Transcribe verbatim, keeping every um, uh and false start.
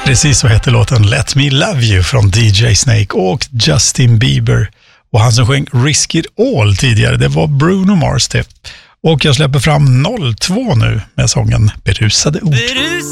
Precis så heter låten Let Me Love You från D J Snake och Justin Bieber. Och han som sjöng Risk It All tidigare, det var Bruno Mars det. Och jag släpper fram noll två nu med sången Berusade ord.